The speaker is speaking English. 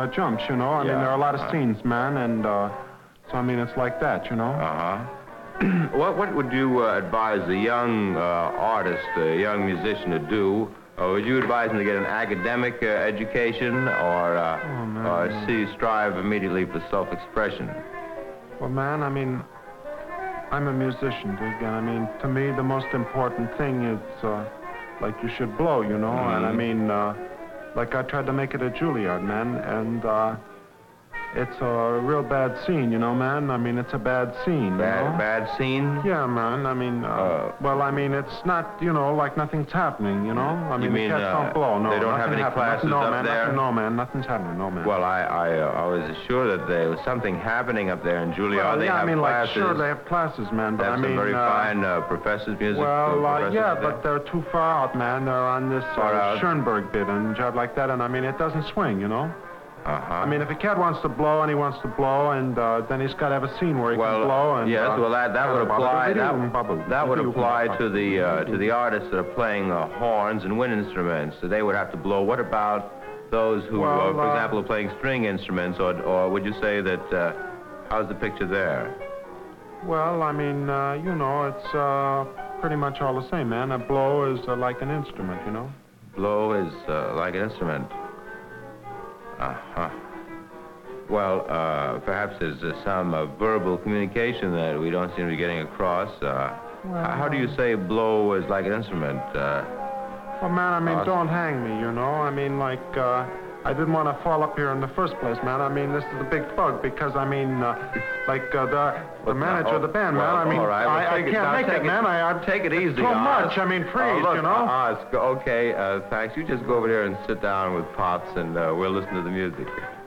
jumps, you know. I mean, there are a lot of Uh-huh. scenes, man, and so, I mean, it's like that, you know. Uh-huh. What would you advise a young artist, a young musician to do? Would you advise him to get an academic education or strive immediately for self-expression? Well, man, I mean, I'm a musician, dig, and I mean, to me, the most important thing is, like, you should blow, you know, and I mean, like, I tried to make it at Juilliard, man, and it's a real bad scene, you know, man. I mean, it's a bad scene, you know? Bad scene? Yeah, man. I mean, well, I mean, it's not, you know, like nothing's happening, you know? I mean, mean, the cats don't blow, no. they don't have nothing any happens. classes no, up man, there? Nothing, no, man, nothing's happening, no, man. Well, I was assured that there was something happening up there in Juilliard. Well, They yeah, have I mean, classes. like, sure, they have classes, man, but They have I mean... some very fine professors, music Well, professors yeah, up there. but they're too far out, man. They're on this Far out? Schoenberg bit and job like that, and I mean, it doesn't swing, you know? Uh-huh. I mean, if a cat wants to blow and he wants to blow, and then he's got to have a scene where he can blow. And, yes, well, that would apply. That would apply to the artists that are playing horns and wind instruments. So they would have to blow. What about those who, for example, are playing string instruments, or would you say that? How's the picture there? Well, I mean, you know, it's pretty much all the same, man. A blow is like an instrument, you know. Blow is like an instrument. Uh-huh. Well, perhaps there's some verbal communication that we don't seem to be getting across. How do you say blow is like an instrument? Well, man, I mean, don't hang me, you know. I mean, like, I didn't want to fall up here in the first place, man. I mean, this is a big bug because, I mean, like, the manager of the band, man, I mean, all right. I can't make it, man. Take it easy, too much. I mean, freeze, look, you know. Okay, thanks. You just go over there and sit down with Pops, and we'll listen to the music.